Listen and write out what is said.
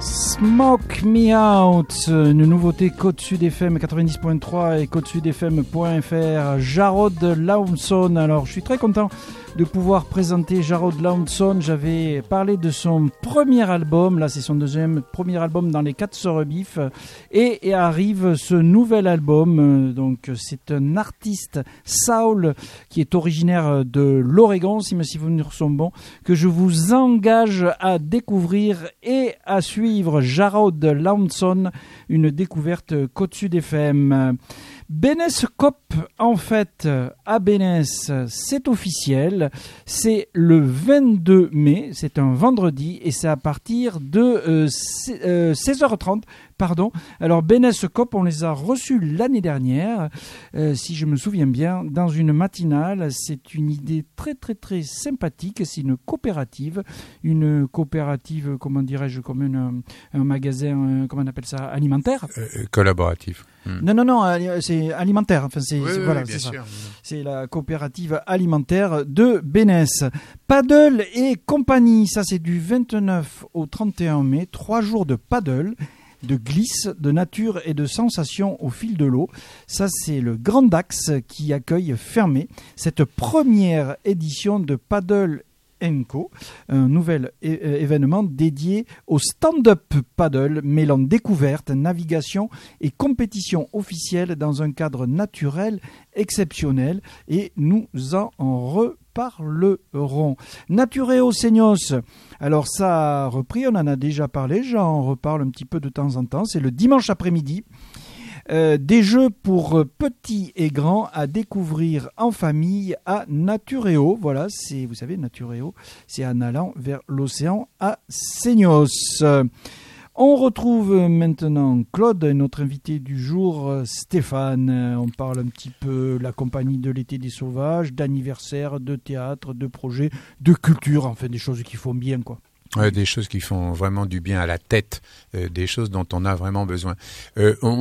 Smoke Me Out, une nouveauté Côte Sud FM 90.3 et côtesudfm.fr. Jarrod Lawson. Alors, je suis très content de pouvoir présenter Jarrod Lawson. J'avais parlé de son premier album, là c'est son premier album dans les 4 Sœurs Biff, et arrive ce nouvel album. Donc c'est un artiste soul qui est originaire de l'Oregon, si mes souvenirs sont bons, que je vous engage à découvrir et à suivre. Jarrod Lawson, une découverte Côte Sud FM. Bénesse Cop, en fait, à Bénesse, c'est officiel. C'est le 22 mai, c'est un vendredi, et c'est à partir de 16h30. Alors Bénesse Cop, on les a reçus l'année dernière, si je me souviens bien, dans une matinale. C'est une idée très très très sympathique. C'est une coopérative, comment dirais-je, comme un magasin, comment on appelle ça, alimentaire, collaboratif. Non, c'est alimentaire. Enfin, Bien c'est sûr. Ça. C'est la coopérative alimentaire de Bénesse. Paddle et compagnie, ça c'est du 29 au 31 mai, 3 jours de paddle, de glisse, de nature et de sensations au fil de l'eau. Ça, c'est le Grand Dax qui accueille fermé cette première édition de Paddle & Co, un nouvel événement dédié au stand-up paddle, mêlant découverte, navigation et compétition officielle dans un cadre naturel exceptionnel, et nous en reparlerons. Natureo Seignos, alors ça a repris, on en a déjà parlé, j'en reparle un petit peu de temps en temps, c'est le dimanche après-midi. Des jeux pour petits et grands à découvrir en famille à Natureo. Voilà, vous savez, Natureo, c'est en allant vers l'océan à Seignos. On retrouve maintenant Claude, notre invité du jour, Stéphane. On parle un petit peu de la compagnie de l'été des sauvages, d'anniversaire, de théâtre, de projets, de culture, enfin des choses qui font bien, quoi. Des choses qui font vraiment du bien à la tête, des choses dont on a vraiment besoin.